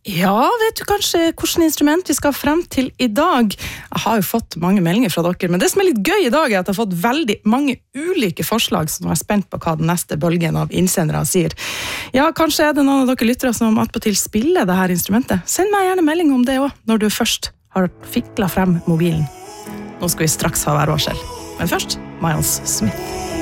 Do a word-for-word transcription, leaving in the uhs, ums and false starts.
Ja, vet du kanskje hvilket instrument vi skal frem til i dag? Jeg har jo fått mange meldinger fra dere, men det som er litt gøy i dag er at jeg har fått veldig mange ulike forslag som er spent på hva den neste bølgen av innsendere sier. Ja, kanskje er det noen av dere lyttere som attpåtil spiller det her instrumentet. Send meg gjerne melding om det også, når du først har fiklet frem mobilen. Nå skal vi straks ha værvarsel. Men først, Miles Smith.